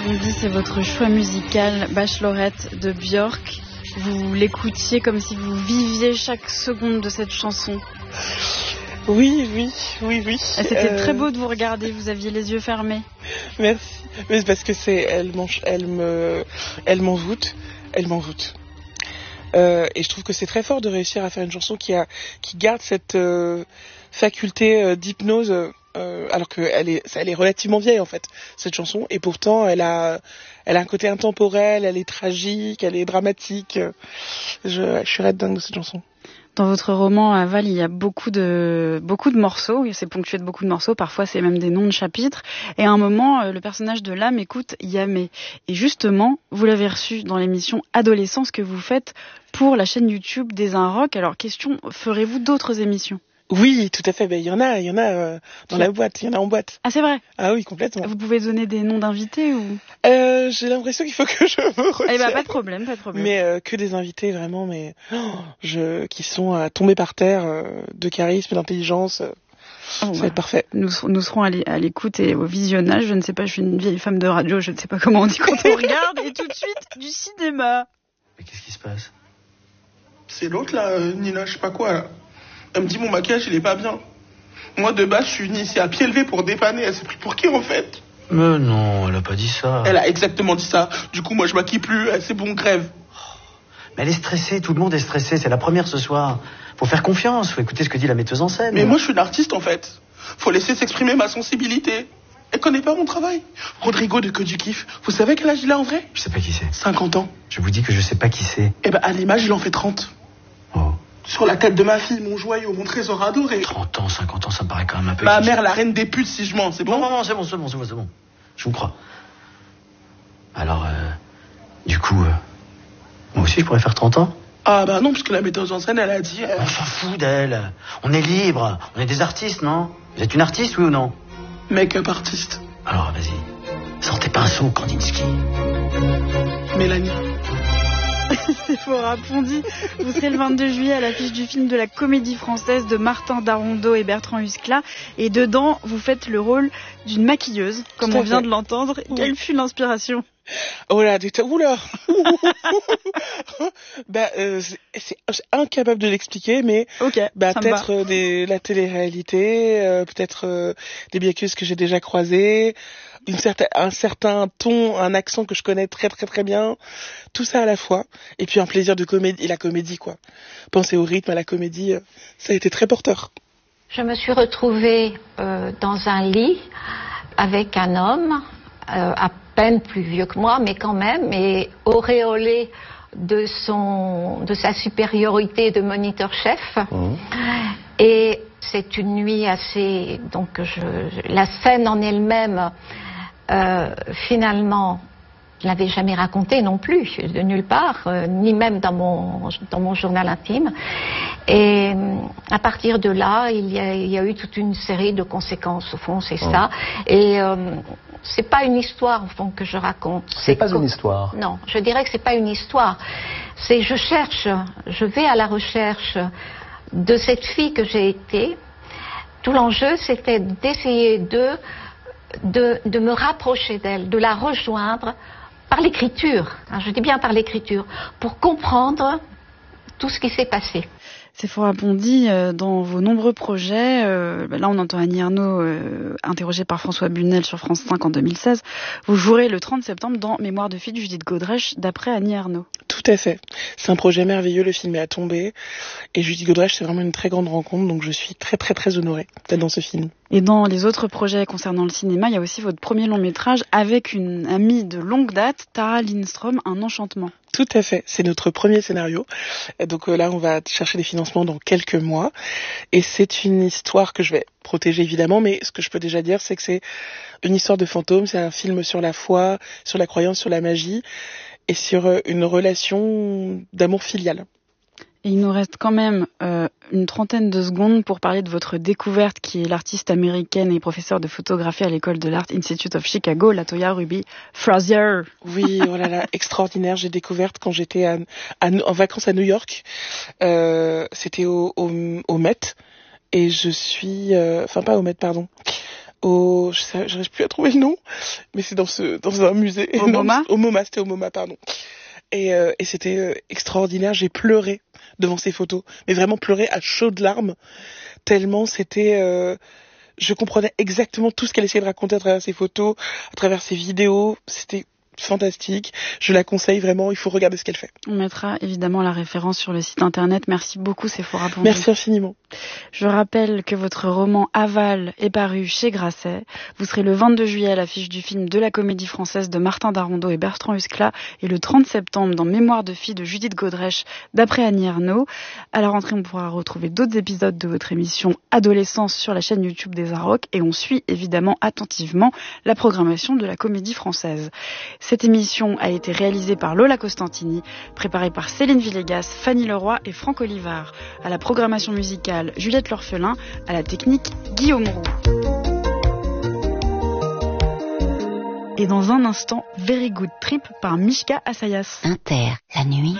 Bondy, c'est votre choix musical, Bachelorette de Björk. Vous l'écoutiez comme si vous viviez chaque seconde de cette chanson. Oui. C'était très beau de vous regarder, vous aviez les yeux fermés. Merci. Mais c'est parce que elle m'envoûte. Et je trouve que c'est très fort de réussir à faire une chanson qui garde cette faculté d'hypnose, alors qu'elle est relativement vieille en fait, cette chanson, et pourtant elle a un côté intemporel, elle est tragique, elle est dramatique. Je suis red dingue de cette chanson. Dans votre roman Aval, il y a beaucoup de morceaux, c'est ponctué de beaucoup de morceaux, parfois c'est même des noms de chapitres, et à un moment, le personnage de l'âme écoute Yamé. Et justement, vous l'avez reçu dans l'émission Adolescence que vous faites pour la chaîne YouTube des Un Rock. Alors question, ferez-vous d'autres émissions ? Oui, tout à fait. Ben, il y en a dans la boîte, il y en a en boîte. Ah, c'est vrai? Ah oui, complètement. Vous pouvez donner des noms d'invités ou? J'ai l'impression qu'il faut que je me retienne. Eh ben, pas de problème. Mais que des invités vraiment, mais qui sont tombés par terre de charisme, d'intelligence. Ça va être parfait. Nous serons à l'écoute et au visionnage. Je ne sais pas, je suis une vieille femme de radio, je ne sais pas comment on dit quand on regarde. Et tout de suite, du cinéma. Mais qu'est-ce qui se passe? C'est l'autre là, Nina, je sais pas quoi là. Elle me dit mon maquillage il est pas bien. Moi de base je suis venue ici à pied levé pour dépanner. Elle s'est pris pour qui en fait? Mais non, elle a pas dit ça. Elle a exactement dit ça. Du coup moi je maquille plus, c'est bon, grève. Mais elle est stressée, tout le monde est stressé. C'est la première ce soir. Faut faire confiance, faut écouter ce que dit la metteuse en scène. Mais moi je suis une artiste en fait. Faut laisser s'exprimer ma sensibilité. Elle connaît pas mon travail. Rodrigo de Que du Kiff. Vous savez quel âge il a en vrai? Je sais pas qui c'est. 50 ans. Je vous dis que je sais pas qui c'est. Eh ben à l'image il en fait 30. Oh. Sur la tête de ma fille, mon joyau, mon trésor adoré. 30 ans, 50 ans, ça me paraît quand même un peu... Ma mère, la reine des putes, si je mens, c'est bon? Non, c'est bon. Je vous crois. Alors, du coup, moi aussi je pourrais faire 30 ans? Ah bah non, parce que la metteuse en scène, elle a dit... On s'en fout d'elle. On est libre. On est des artistes, non? Vous êtes une artiste, oui ou non? Make-up artiste. Alors, vas-y. Sortez pinceau, Kandinsky. Mélanie. Sephora Pondy, vous serez le 22 juillet à l'affiche du film de la Comédie Française de Martin Darondeau et Bertrand Huskla. Et dedans, vous faites le rôle d'une maquilleuse, comme on vient de l'entendre. Oui. Quelle fut l'inspiration? Oh là, oula. C'est incapable de l'expliquer, mais okay, peut-être la télé-réalité, peut-être des maquilleuses que j'ai déjà croisées, un certain ton, un accent que je connais très très très bien, tout ça à la fois, et puis un plaisir de comédie, et la comédie quoi. Penser au rythme, à la comédie, ça a été très porteur. Je me suis retrouvée dans un lit avec un homme, à peine plus vieux que moi, mais quand même, et auréolé de sa supériorité de moniteur-chef. Et c'est une nuit assez... Donc la scène en elle-même, finalement, je ne l'avais jamais racontée non plus, de nulle part, ni même dans mon journal intime. Et à partir de là, il y a eu toute une série de conséquences, au fond, c'est ça. Et c'est pas une histoire, au fond, que je raconte. C'est pas une histoire? Non, je dirais que c'est pas une histoire. Je vais à la recherche de cette fille que j'ai été. Tout l'enjeu, c'était d'essayer de me rapprocher d'elle, de la rejoindre par l'écriture. Je dis bien par l'écriture, pour comprendre tout ce qui s'est passé. Sephora Pondy, dans vos nombreux projets, là on entend Annie Ernaux interrogée par François Bunel sur France 5 en 2016, vous jouerez le 30 septembre dans Mémoire de fille de Judith Godrèche d'après Annie Ernaux. Tout à fait. C'est un projet merveilleux, le film est à tomber. Et Judith Godrèche, c'est vraiment une très grande rencontre, donc je suis très très très honorée d'être dans ce film. Et dans les autres projets concernant le cinéma, il y a aussi votre premier long métrage avec une amie de longue date, Tara Lindstrom, Un enchantement. Tout à fait, c'est notre premier scénario. Donc là, on va chercher des financements dans quelques mois. Et c'est une histoire que je vais protéger évidemment, mais ce que je peux déjà dire, c'est que c'est une histoire de fantôme. C'est un film sur la foi, sur la croyance, sur la magie et sur une relation d'amour filial. Et il nous reste quand même une trentaine de secondes pour parler de votre découverte qui est l'artiste américaine et professeure de photographie à l'école de l'Art Institute of Chicago, Latoya Ruby Frazier. Oui, oh là là, extraordinaire. J'ai découvert quand j'étais en vacances à New York. C'était au Met. Et je suis... pas au Met, pardon. j'arrive plus à trouver le nom, mais c'est dans un musée. Au MoMA? Au MoMA, c'était au MoMA, pardon. Et c'était extraordinaire. J'ai pleuré devant ces photos, mais vraiment pleuré à chaudes larmes, tellement c'était. Je comprenais exactement tout ce qu'elle essayait de raconter à travers ces photos, à travers ces vidéos. C'était fantastique. Je la conseille vraiment. Il faut regarder ce qu'elle fait. On mettra évidemment la référence sur le site internet. Merci beaucoup, Séphora Ponty. Merci infiniment. Je rappelle que votre roman Aval est paru chez Grasset. Vous serez le 22 juillet à l'affiche du film de la Comédie Française de Martin Darondeau et Bertrand Huskla et le 30 septembre dans Mémoire de fille de Judith Godrèche d'après Annie Ernaux. À la rentrée, on pourra retrouver d'autres épisodes de votre émission Adolescence sur la chaîne YouTube des Arocs et on suit évidemment attentivement la programmation de la Comédie Française. Cette émission a été réalisée par Lola Costantini, préparée par Céline Villegas, Fanny Leroy et Franck Olivard. À la programmation musicale, Juliette L'Orphelin, à la technique, Guillaume Roux. Et dans un instant, Very Good Trip par Mishka Assayas. Inter, la nuit,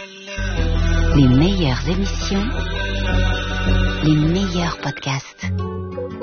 les meilleures émissions, les meilleurs podcasts.